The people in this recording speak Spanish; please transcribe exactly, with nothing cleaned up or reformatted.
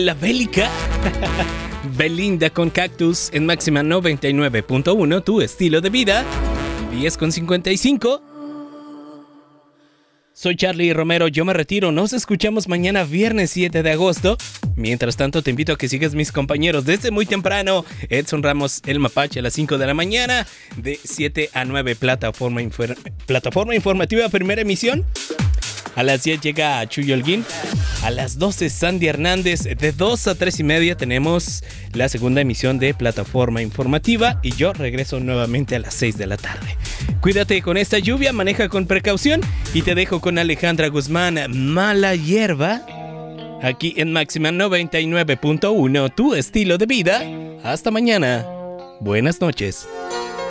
La Bélica. Belinda con Cactus en máxima noventa y nueve punto uno, tu estilo de vida. diez con cincuenta y cinco. Soy Charlie Romero, yo me retiro. Nos escuchamos mañana viernes siete de agosto. Mientras tanto, te invito a que sigas mis compañeros desde muy temprano. Edson Ramos, el Mapache, a las cinco de la mañana. De siete a nueve, plataforma, infor- plataforma informativa, primera emisión. A las diez llega Chuy Holguín. A las doce, Sandy Hernández. De dos a tres y media tenemos la segunda emisión de Plataforma Informativa. Y yo regreso nuevamente a las seis de la tarde. Cuídate con esta lluvia, maneja con precaución. Y te dejo con Alejandra Guzmán, Mala Hierba. Aquí en máxima noventa y nueve punto uno, tu estilo de vida. Hasta mañana. Buenas noches.